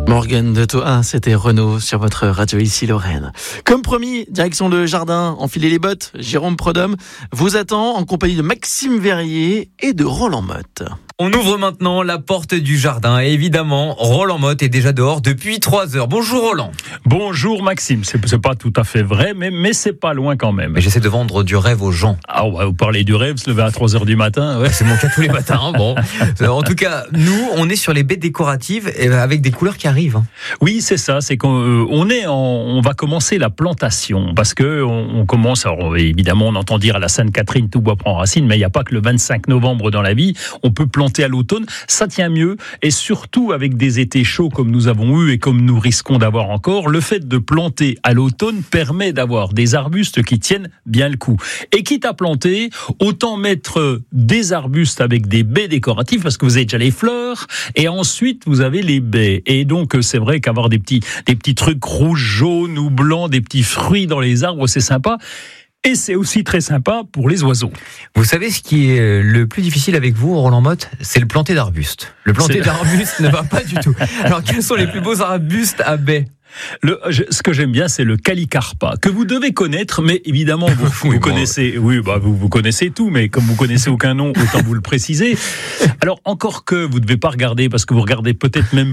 Morgane de Toa, c'était Renaud sur votre radio ici Lorraine. Comme promis, direction le jardin, enfilez les bottes, Jérôme Prodhomme vous attend en compagnie de Maxime Verrier et de Roland Motte. On ouvre maintenant la porte du jardin et évidemment, Roland Motte est déjà dehors depuis 3 heures. Bonjour Roland. Bonjour Maxime, c'est pas tout à fait vrai, mais c'est pas loin quand même. Mais j'essaie de vendre du rêve aux gens. Ah ouais, vous parlez du rêve, se lever à 3h du matin. Ouais. C'est mon cas tous les matins. Bon. En tout cas, nous, on est sur les baies décoratives avec des couleurs qui arrivent. Oui, c'est ça, c'est on va commencer la plantation parce que on commence, alors évidemment on entend dire à la Sainte-Catherine tout bois prend racine, mais il n'y a pas que le 25 novembre dans la vie, on peut planter à l'automne, ça tient mieux et surtout avec des étés chauds comme nous avons eu et comme nous risquons d'avoir encore, le fait de planter à l'automne permet d'avoir des arbustes qui tiennent bien le coup. Et quitte à planter, autant mettre des arbustes avec des baies décoratives parce que vous avez déjà les fleurs et ensuite vous avez les baies. Et donc c'est vrai qu'avoir des petits trucs rouges, jaunes ou blancs, des petits fruits dans les arbres, c'est sympa. Et c'est aussi très sympa pour les oiseaux. Vous savez ce qui est le plus difficile avec vous, Roland Motte ? C'est le planter d'arbustes. Le planter d'arbustes ne va pas du tout. Alors, quels sont les plus beaux arbustes à baies ? Ce que j'aime bien, c'est le Calicarpa, que vous devez connaître, mais évidemment, vous connaissez, vous connaissez tout, mais comme vous connaissez aucun nom, autant vous le préciser. Alors, encore que vous ne devez pas regarder, parce que vous regardez peut-être même